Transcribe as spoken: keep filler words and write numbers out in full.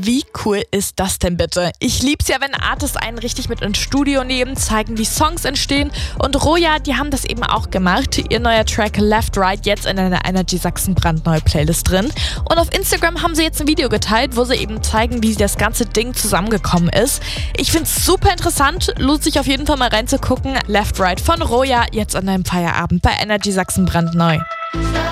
Wie cool ist das denn bitte? Ich lieb's ja, wenn Artists einen richtig mit ins Studio nehmen, zeigen, wie Songs entstehen. Und Roja, die haben das eben auch gemacht. Ihr neuer Track Left Right jetzt in einer Energy Sachsen brandneue Playlist drin. Und auf Instagram haben sie jetzt ein Video geteilt, wo sie eben zeigen, wie das ganze Ding zusammengekommen ist. Ich find's super interessant, lohnt sich auf jeden Fall mal reinzugucken. Left Right von Roja jetzt an deinem Feierabend bei Energy Sachsen brandneu.